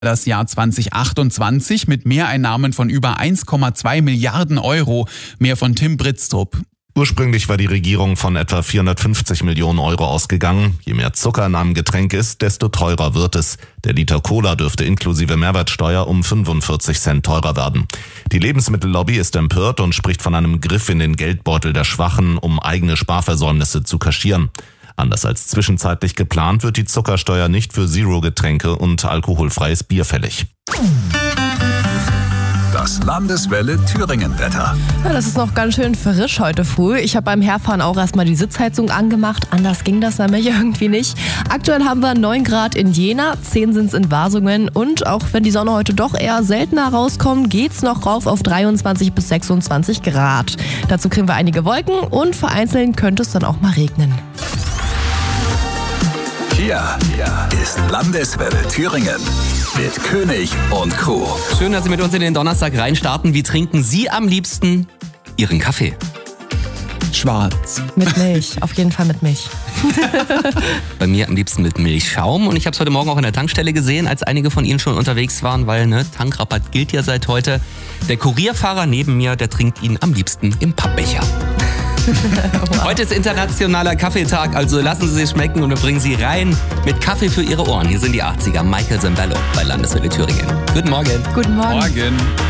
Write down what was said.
Das Jahr 2028 mit Mehreinnahmen von über 1,2 Milliarden Euro. Mehr von Tim Britztrup. Ursprünglich war die Regierung von etwa 450 Millionen Euro ausgegangen. Je mehr Zucker in einem Getränk ist, desto teurer wird es. Der Liter Cola dürfte inklusive Mehrwertsteuer um 45 Cent teurer werden. Die Lebensmittellobby ist empört und spricht von einem Griff in den Geldbeutel der Schwachen, um eigene Sparversäumnisse zu kaschieren. Anders als zwischenzeitlich geplant wird die Zuckersteuer nicht für Zero-Getränke und alkoholfreies Bier fällig. Das Landeswelle Thüringen-Wetter. Ja, das ist noch ganz schön frisch heute früh. Ich habe beim Herfahren auch erstmal die Sitzheizung angemacht. Anders ging das nämlich irgendwie nicht. Aktuell haben wir 9 Grad in Jena, 10 sind es in Wasungen. Und auch wenn die Sonne heute doch eher seltener rauskommt, geht's noch rauf auf 23 bis 26 Grad. Dazu kriegen wir einige Wolken und vereinzelt könnte es dann auch mal regnen. Hier ist Landeswelle Thüringen mit König und Crew. Schön, dass Sie mit uns in den Donnerstag reinstarten. Wie trinken Sie am liebsten Ihren Kaffee? Schwarz. Mit Milch, auf jeden Fall mit Milch. Bei mir am liebsten mit Milchschaum. Und ich habe es heute Morgen auch in der Tankstelle gesehen, als einige von Ihnen schon unterwegs waren, weil Tankrabatt gilt ja seit heute. Der Kurierfahrer neben mir, der trinkt ihn am liebsten im Pappbecher. Wow. Heute ist internationaler Kaffeetag, also lassen Sie sich schmecken und wir bringen Sie rein mit Kaffee für Ihre Ohren. Hier sind die 80er, Michael Sembello bei Landeswelle Thüringen. Guten Morgen. Guten Morgen. Morgen.